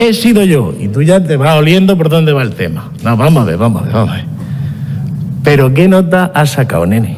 he sido yo. Y tú ya te vas oliendo por dónde va el tema. No, vamos a ver. ¿Pero qué nota has sacado, nene?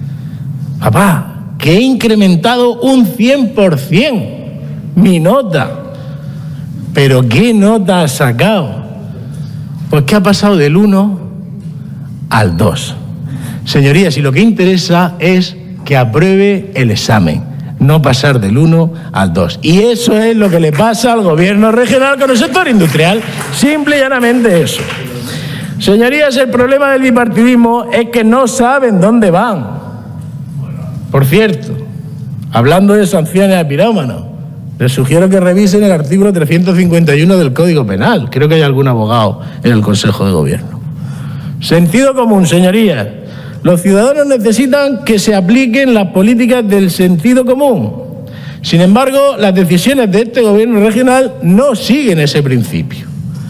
Papá, que he incrementado un 100% mi nota. ¿Pero qué nota has sacado? Pues que ha pasado del 1 al 2. Señorías, y lo que interesa es que apruebe el examen, no pasar del 1 al 2. Y eso es lo que le pasa al gobierno regional con el sector industrial. Simple y llanamente eso. Señorías, el problema del bipartidismo es que no saben dónde van. Por cierto, hablando de sanciones a pirómanos, les sugiero que revisen el artículo 351 del Código Penal. Creo que hay algún abogado en el Consejo de Gobierno. Sentido común, señorías. Los ciudadanos necesitan que se apliquen las políticas del sentido común. Sin embargo, las decisiones de este gobierno regional no siguen ese principio.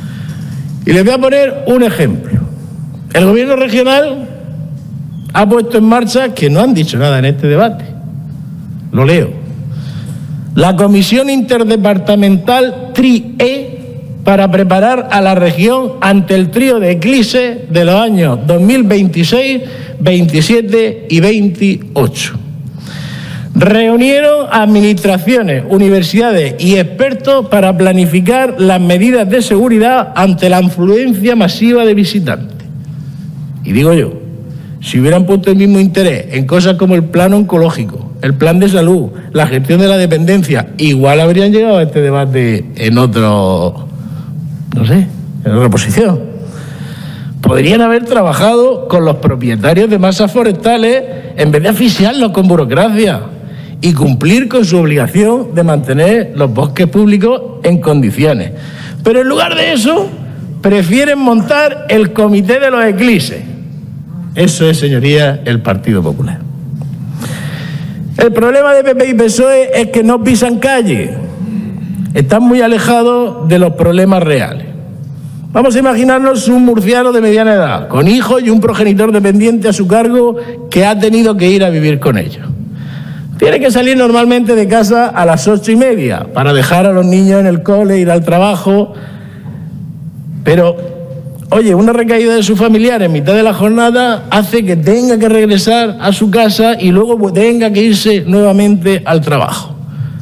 Y les voy a poner un ejemplo. El gobierno regional ha puesto en marcha, que no han dicho nada en este debate, lo leo, la Comisión Interdepartamental TRIE para preparar a la región ante el trío de eclipse de los años 2026, 27 y 28. Reunieron administraciones, universidades y expertos para planificar las medidas de seguridad ante la afluencia masiva de visitantes. Y digo yo, si hubieran puesto el mismo interés en cosas como el plan oncológico, el plan de salud, la gestión de la dependencia, igual habrían llegado a este debate en otro, en otra posición. Podrían haber trabajado con los propietarios de masas forestales en vez de asfixiarlos con burocracia y cumplir con su obligación de mantener los bosques públicos en condiciones. Pero en lugar de eso, prefieren montar el comité de los eclipses. Eso es, señorías, el Partido Popular. El problema de PP y PSOE es que no pisan calle. Están muy alejados de los problemas reales. Vamos a imaginarnos un murciano de mediana edad, con hijos y un progenitor dependiente a su cargo que ha tenido que ir a vivir con ellos. Tiene que salir normalmente de casa a las 8:30 para dejar a los niños en el cole, ir al trabajo. Pero, oye, una recaída de su familiar en mitad de la jornada hace que tenga que regresar a su casa y luego tenga que irse nuevamente al trabajo.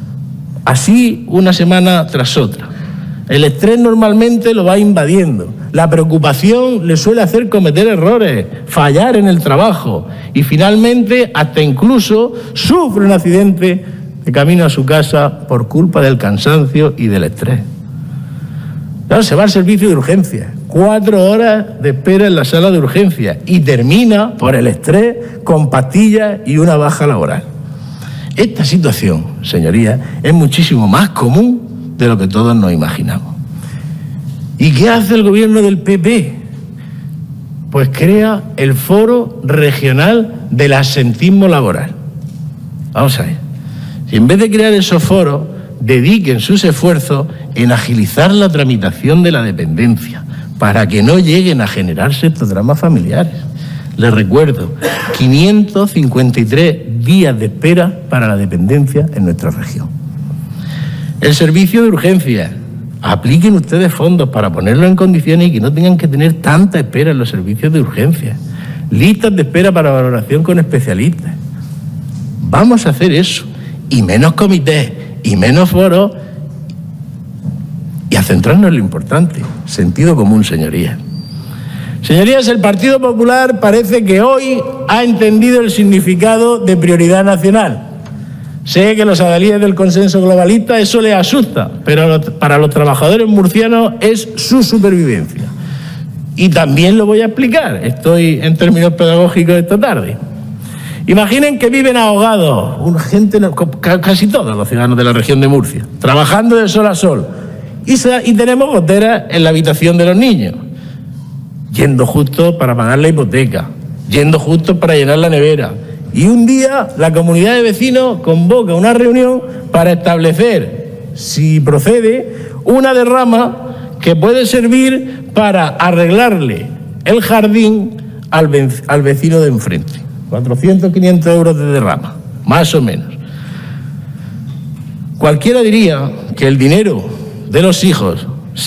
Así una semana tras otra. El estrés normalmente lo va invadiendo. La preocupación le suele hacer cometer errores, fallar en el trabajo y finalmente hasta incluso sufre un accidente de camino a su casa por culpa del cansancio y del estrés. Claro, se va al servicio de urgencias, 4 horas de espera en la sala de urgencias y termina por el estrés con pastillas y una baja laboral. Esta situación, señorías, es muchísimo más común de lo que todos nos imaginamos. ¿Y qué hace el gobierno del PP? Pues crea el Foro Regional del Absentismo Laboral. Vamos a ver, si en vez de crear esos foros, dediquen sus esfuerzos en agilizar la tramitación de la dependencia, para que no lleguen a generarse estos dramas familiares. Les recuerdo, 553 días de espera para la dependencia en nuestra región. El servicio de urgencias, apliquen ustedes fondos para ponerlo en condiciones y que no tengan que tener tanta espera en los servicios de urgencias. Listas de espera para valoración con especialistas. Vamos a hacer eso, y menos comités, y menos foros, y a centrarnos en lo importante, sentido común, señorías. Señorías, el Partido Popular parece que hoy ha entendido el significado de prioridad nacional. Sé que los adalides del consenso globalista eso les asusta, pero para los trabajadores murcianos es su supervivencia. Y también lo voy a explicar, estoy en términos pedagógicos esta tarde. Imaginen que viven ahogados, casi todos los ciudadanos de la región de Murcia, trabajando de sol a sol, y tenemos goteras en la habitación de los niños, yendo justo para pagar la hipoteca, yendo justo para llenar la nevera. Y un día la comunidad de vecinos convoca una reunión para establecer, si procede, una derrama que puede servir para arreglarle el jardín al vecino de enfrente. 400, 500 euros de derrama, más o menos. Cualquiera diría que el dinero de los hijos